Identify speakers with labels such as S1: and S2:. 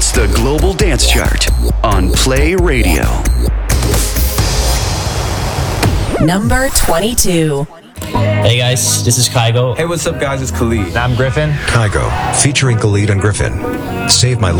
S1: It's the Global Dance Chart on Play Radio.
S2: Number 22.
S3: Hey guys, this is Kygo.
S4: Hey, what's up guys? It's Khalid.
S5: I'm Griffin.
S6: Kygo, featuring Khalid and Griffin. Save My Life.